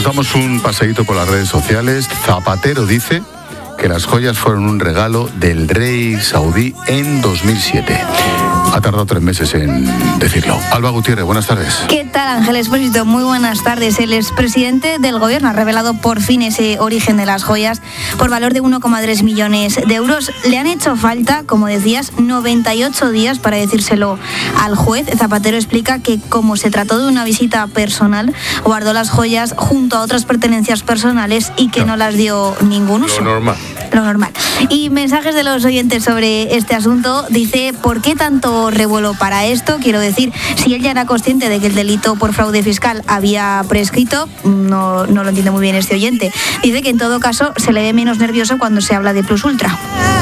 damos un paseíto por las redes sociales. Zapatero dice que las joyas fueron un regalo del rey saudí en 2007. Ha tardado 3 meses en decirlo. Alba Gutiérrez, buenas tardes. ¿Qué tal, Ángel Expósito? Muy buenas tardes. El expresidente del gobierno ha revelado por fin ese origen de las joyas por valor de 1,3 millones de euros. Le han hecho falta, como decías, 98 días para decírselo al juez. Zapatero explica que, como se trató de una visita personal, guardó las joyas junto a otras pertenencias personales y que no las dio ningún uso. Lo normal. Y mensajes de los oyentes sobre este asunto. Dice, ¿por qué tanto revuelo para esto? Quiero decir, si él ya era consciente de que el delito por fraude fiscal había prescrito, no lo entiende muy bien este oyente. Dice que en todo caso se le ve menos nervioso cuando se habla de plus ultra.